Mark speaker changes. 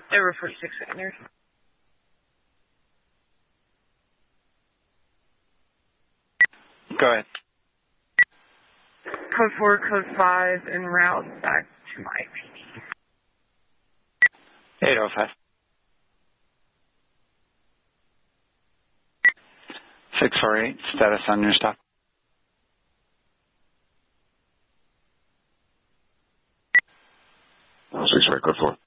Speaker 1: Over 46 Wagner.
Speaker 2: Go ahead.
Speaker 1: Code 4, Code 5, en route back to my PD.
Speaker 2: 805. 648, status on your stop.
Speaker 3: 648, Code 4.